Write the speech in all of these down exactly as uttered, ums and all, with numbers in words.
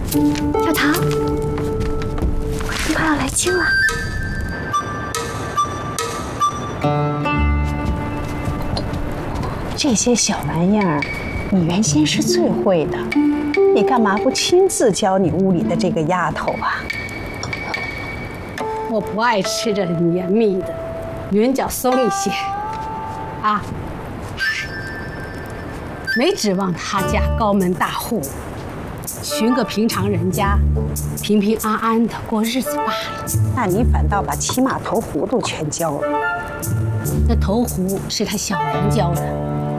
小唐，快要来亲了。 这些小玩意儿，你原先是最会的，你干嘛不亲自教你屋里的这个丫头啊？ 我不爱吃这黏密的，圆角松一些。啊，没指望他家高门大户，寻个平常人家，平平安安的过日子罢了。 那你反倒把骑马投壶都全教了。 那投壶是他小名教的。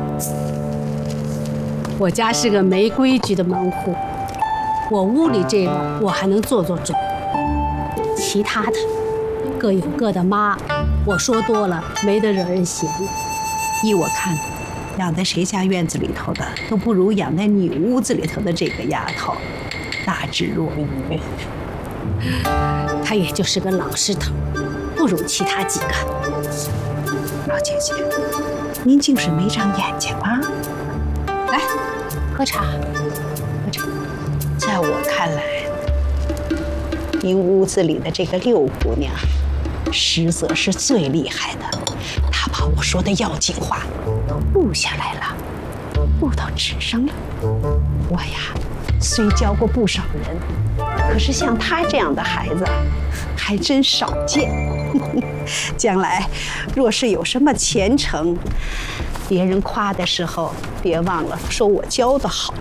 我家是个没规矩的门户，我屋里这个我还能做做主，其他的各有各的妈，我说多了没得惹人嫌。 依我看，养在谁家院子里头的都不如养在你屋子里头的这个丫头大智若愚。 她也就是个老实头，不如其他几个。 老姐姐，您竟是没长眼睛啊！ 来，喝茶，喝茶。 在我看来，您屋子里的这个六姑娘，实则是最厉害的。她把我说的要紧话都录下来了，录到纸上了。我呀，虽教过不少人，可是像她这样的孩子，还真少见。将来若是有什么前程，别人夸的时候，别忘了说我教的好。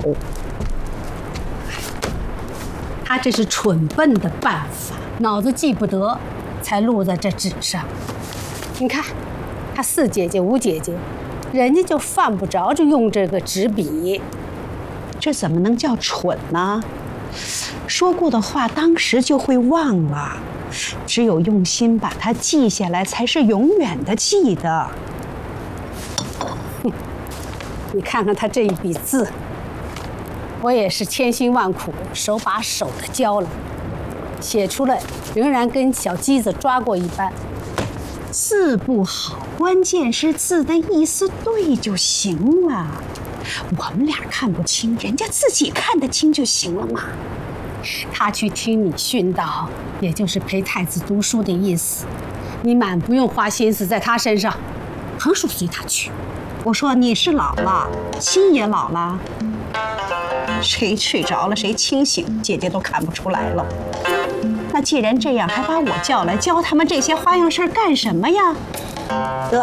他这是蠢笨的办法，脑子记不得，才录在这纸上。你看，他四姐姐五姐姐，人家就犯不着就用这个纸笔。 这怎么能叫蠢呢？说过的话当时就会忘了，只有用心把它记下来，才是永远的记得。 哼，你看看他这一笔字，我也是千辛万苦手把手的教了，写出来仍然跟小鸡子抓过一般。 字不好，关键是字的意思对就行了。我们俩看不清，人家自己看得清就行了嘛。 他去听你训导，也就是陪太子读书的意思。你满不用花心思在他身上，横竖随他去。 我说你是老了，心也老了。谁睡着了，谁清醒，姐姐都看不出来了。那既然这样，还把我叫来教他们这些花样事儿干什么呀？得，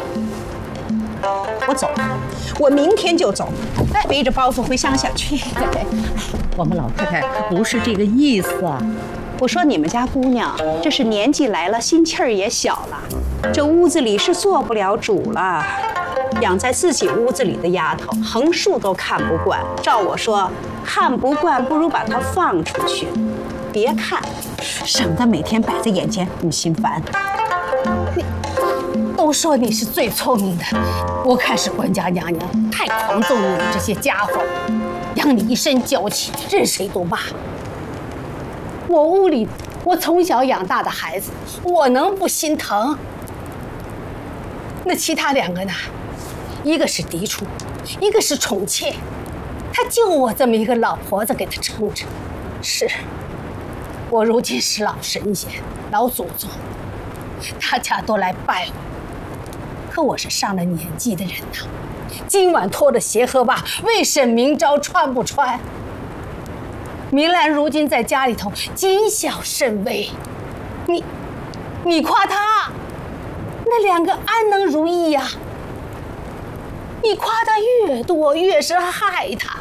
我走，我明天就走，背着包袱回乡下去。 我们老太太不是这个意思啊。 我说你们家姑娘，这是年纪来了，心气儿也小了，这屋子里是做不了主了。养在自己屋子里的丫头，横竖都看不惯。照我说，看不惯不如把她放出去，别看，省得每天摆在眼前，你心烦。 你都说你是最聪明的，我看是官家娘娘太狂纵你们这些家伙，养你一身娇气，任谁都骂。我屋里我从小养大的孩子，我能不心疼？那其他两个呢？一个是嫡出，一个是宠妾，他就我这么一个老婆子给他撑着。是，我如今是老神仙、老祖宗，大家都来拜我。可我是上了年纪的人呐，今晚脱了鞋和袜，未审明朝穿不穿？明兰如今在家里头谨小慎微，你，你夸她，那两个安能如意呀？你夸她越多，越是害她。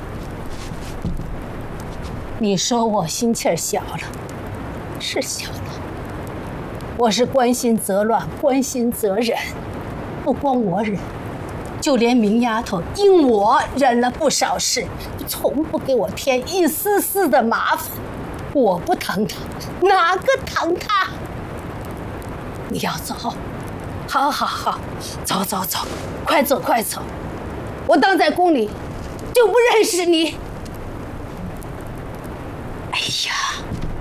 你说我心气儿小了，是小了。我是关心则乱，关心则忍。不光我忍，就连明丫头因我忍了不少事，从不给我添一丝丝的麻烦。我不疼她，哪个疼她？你要走，好好好，走走走，快走快走。我当在宫里就不认识你。 哎呀，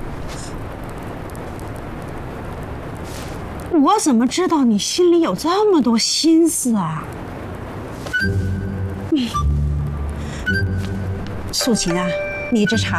我怎么知道你心里有这么多心思啊？嗯，素琴啊，你这茶